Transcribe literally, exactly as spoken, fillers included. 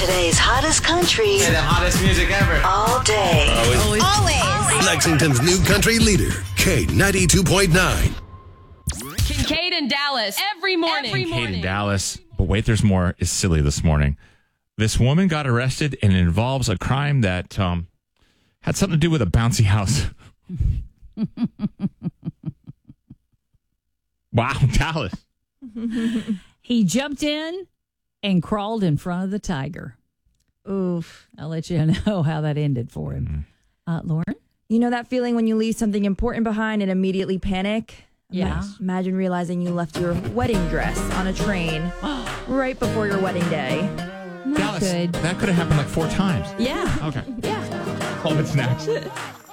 Today's hottest country. Hey, the hottest music ever. All day. Always. Always. Lexington's new country leader, K ninety-two point nine. Kincaid in Dallas every morning. Every morning. Kate in Dallas. But wait, there's more. Is silly this morning. This woman got arrested, and it involves a crime that um, had something to do with a bouncy house. Wow, Dallas. He jumped in and crawled in front of the tiger. Oof. I'll let you know how that ended for him. Uh, Lauren? You know that feeling when you leave something important behind and immediately panic? Yeah. Imagine realizing you left your wedding dress on a train right before your wedding day. Dallas, good. that could have happened like four times. Yeah. Okay. Yeah. All of it's next.